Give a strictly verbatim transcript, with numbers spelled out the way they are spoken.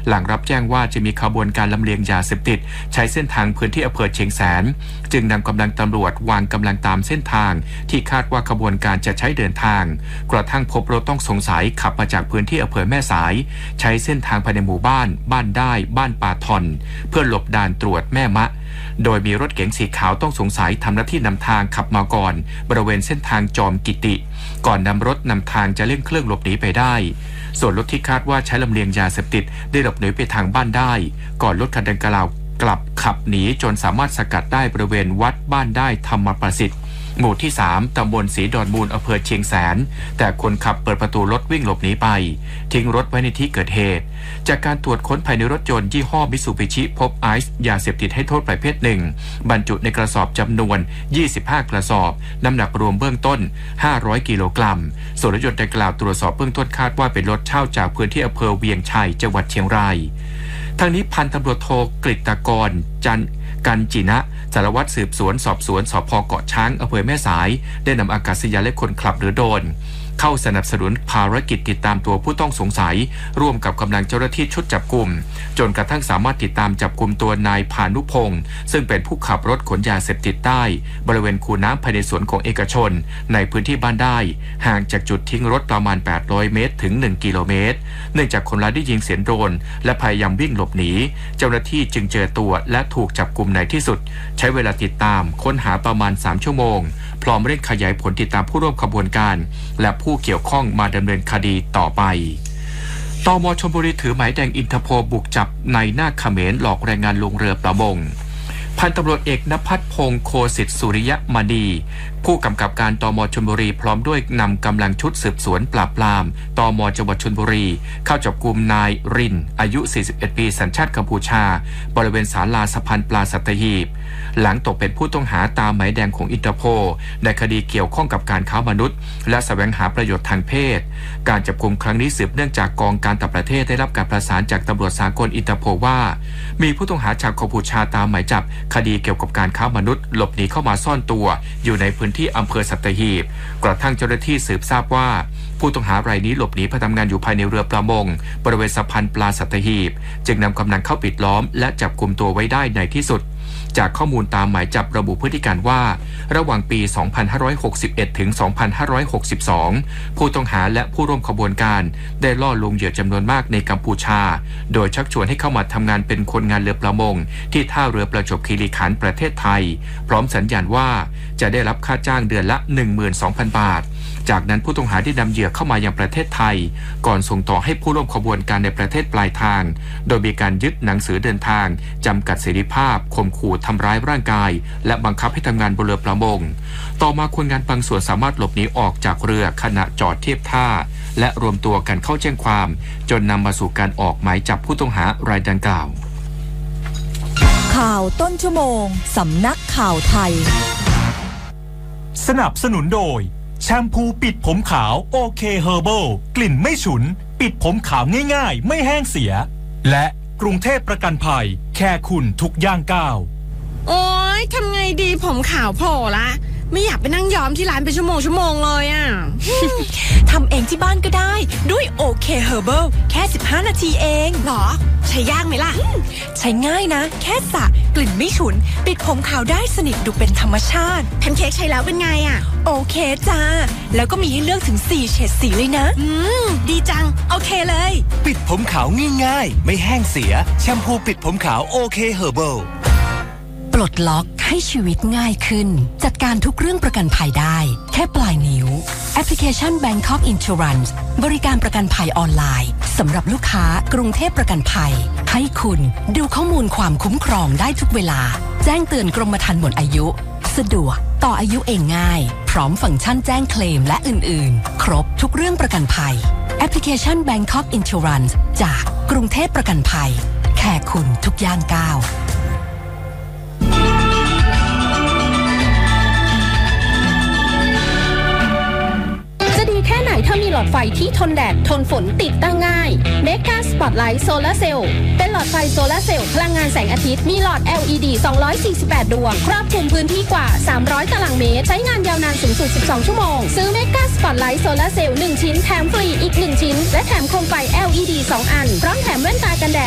หลังรับแจ้งว่าจะมีขบวนการลำเลียงยาเสพติดใช้เส้นทางพื้นที่อำเภอเชียงแสนจึงนำกำลังตำรวจวางกำลังตามเส้นทางที่คาดว่าขบวนการจะใช้เดินทางกระทั่งพบรถต้องสงสัยขับมาจากพื้นที่อำเภอแม่สายใช้เส้นทางภายในหมู่บ้านบ้านได้บ้านป่าทอนเพื่อหลบด่านตรวจแม่มะโดยมีรถเก๋งสีขาวต้องสงสัยทำหน้าที่นำทางขับมาก่อนบริเวณเส้นทางจอมกิติก่อนนำรถนำทางจะเร่งเครื่องหลบหนีไปได้ส่วนรถที่คาดว่าใช้ลำเลียงยาเสพติดได้หลบหนีไปทางบ้านได้ก่อนรถคันดังกล่าวกลับขับหนีจนสามารถสกัดได้บริเวณวัดบ้านได้ธรรมประสิทธิ์หมู่ที่สามตำบลศรีดอนมูลอำเภอเชียงแสนแต่คนขับเปิดประตูรถวิ่งหลบหนีไปทิ้งรถไว้ในที่เกิดเหตุจากการตรวจค้นภายในรถยนต์ยี่ห้อมิตซูบิชิพบไอซ์ยาเสพติดให้โทษประเภทหนึ่งบรรจุในกระสอบจำนวนยี่สิบห้ากระสอบน้ำหนักรวมเบื้องต้นห้าร้อยกิโลกรัมส่วนรถยนต์ดังกล่าวตรวจสอบเบื้องต้นคาดว่าเป็นรถเช่าจากพื้นที่อำเภอเวียงชัยจังหวัดเชียงรายทางนี้พันตำรวจโทกฤตกรจันกันจินะสารวัตรสืบสวนสอบสวนสภ.เกาะช้างอำเภอแม่สายได้นำอากาศยานและคนขับหรือโดรนเข้าสนับสนุนภารกิจติดตามตัวผู้ต้องสงสัยร่วมกับกำลังเจ้าหน้าที่ชุดจับกุมจนกระทั่งสามารถติดตามจับกุมตัวนายพานุพงศ์ซึ่งเป็นผู้ขับรถขนยาเสพติดได้บริเวณคูน้ำภายในสวนของเอกชนในพื้นที่บ้านได้ห่างจากจุดทิ้งรถประมาณแปดร้อยเมตรถึงหนึ่งกิโลเมตรเนื่องจากคนร้ายได้ยิงเสียงโดรนและพยายามวิ่งหลบหนีเจ้าหน้าที่จึงเจอตัวและถูกจับกุมในที่สุดใช้เวลาติดตามค้นหาประมาณสามชั่วโมงพร้อมเร่งขยายผลติดตามผู้ร่วมขบวนการและผู้เกี่ยวข้องมาดำเนินคดีต่อไปตม.ชลบุรีถือหมายแดงอินเตอร์โพลบุกจับในหน้าเขมรหลอกแรงงานลงเรือประมงพันตำรวจเอกณภัทรพงศ์โคสิทธิสุริยมณีผู้กำกับการตม.ชลบุรีพร้อมด้วยนำกำลังชุดสืบสวนปราบปรามตม.จังหวัดชลบุรีเข้าจับกุมนายรินอายุสี่สิบเอ็ดปีสัญชาติกัมพูชาบริเวณศาลาสะพานปลาสัตหีบหลังตกเป็นผู้ต้องหาตามหมายแดงของอินเตอร์โพลในคดีเกี่ยวข้องกับการค้ามนุษย์และแสวงหาประโยชน์ทางเพศการจับกุมครั้งนี้สืบเนื่องจากกองการต่างประเทศได้รับการประสานจากตำรวจสากลอินเตอร์โพลว่ามีผู้ต้องหาชาวกัมพูชาตามหมายจับคดีเกี่ยวกับการค้ามนุษย์หลบหนีเข้ามาซ่อนตัวอยู่ในพื้นที่อำเภอสัตหีบกระทั่งเจ้าหน้าที่สืบทราบว่าผู้ต้องหารายนี้หลบหนีไปทำงานอยู่ภายในเรือประมงบริเวณสะพานปลาสัตหีบจึงนำกำลังเข้าปิดล้อมและจับกุมตัวไว้ได้ในที่สุดจากข้อมูลตามหมายจับระบุพฤติการว่าระหว่างปี สองพันห้าร้อยหกสิบเอ็ด ถึง สองพันห้าร้อยหกสิบสอง ผู้ต้องหาและผู้ร่วมขบวนการได้ล่อลวงเหยื่อจำนวนมากในกัมพูชาโดยชักชวนให้เข้ามาทำงานเป็นคนงานเรือประมงที่ท่าเรือประจวบคีรีขันธ์ประเทศไทยพร้อมสัญญาณว่าจะได้รับค่าจ้างเดือนละ หนึ่งหมื่นสองพัน บาทจากนั้นผู้ต้องหาได้นำเหยื่อเข้ามายังประเทศไทยก่อนส่งต่อให้ผู้ร่วมขบวนการในประเทศปลายทางโดยมีการยึดหนังสือเดินทางจำกัดเสรีภาพข่มขู่ทำร้ายร่างกายและบังคับให้ทำงานบนเรือประมงต่อมาคนงานบางส่วนสามารถหลบหนีออกจากเรือขณะจอดเทียบท่าและรวมตัวกันเข้าแจ้งความจนนำมาสู่การออกหมายจับผู้ต้องหารายดังกล่าวข่าวต้นชั่วโมงสำนักข่าวไทยสนับสนุนโดยแชมพูปิดผมขาวโอเคเฮอร์เบิลกลิ่นไม่ฉุนปิดผมขาวง่ายๆไม่แห้งเสียและกรุงเทพประกันภัยแค่คุณทุกย่างก้าวโอ๊ยทำไงดีผมขาวโผล่ละไม่อยากไปนั่งย้อมที่ร้านเป็นชั่วโมงชั่วโมงเลยอ่ะทำเองที่บ้านก็ได้ด้วยโอเคเฮอร์เบิลแค่สิบห้านาทีเองหรอใช้ยากไหมล่ะใช้ง่ายนะแค่สระกลิ่นไม่ฉุนปิดผมขาวได้สนิทดูเป็นธรรมชาติแพนเค้กใช้แล้วเป็นไงอ่ะโอเคจ้าแล้วก็มีให้เลือกถึงสี่เฉดสีเลยนะอืมดีจังโอเคเลยปิดผมขาวง่ายๆไม่แห้งเสียแชมพูปิดผมขาวโอเคเฮอร์เบิลปลดล็อกให้ชีวิตง่ายขึ้นจัดการทุกเรื่องประกันภัยได้แค่ปลายนิ้วแอปพลิเคชัน Bangkok Insurance บริการประกันภัยออนไลน์สำหรับลูกค้ากรุงเทพประกันภัยให้คุณดูข้อมูลความคุ้มครองได้ทุกเวลาแจ้งเตือนกรมธรรม์หมดอายุสะดวกต่ออายุเองง่ายพร้อมฟังก์ชันแจ้งเคลมและอื่นๆครบทุกเรื่องประกันภัยแอปพลิเคชัน Bangkok Insurance จากกรุงเทพประกันภัยแค่คุณทุกย่างก้าวถ้ามีหลอดไฟที่ทนแดดทนฝนติดตั้งง่าย Mega Spotlight Solar Cell เป็นหลอดไฟโซลาร์เซลล์พลังงานแสงอาทิตย์มีหลอด แอล อี ดี สองร้อยสี่สิบแปดดวงครอบคลุมพื้นที่กว่าสามร้อยตารางเมตรใช้งานยาวนานสูงสุดสิบสองชั่วโมงซื้อ Mega Spotlight Solar Cell หนึ่งชิ้นแถมฟรีอีกหนึ่งชิ้นและแถมโคมไฟ แอล อี ดี สองอันพร้อมแถมแว่นตากันแดด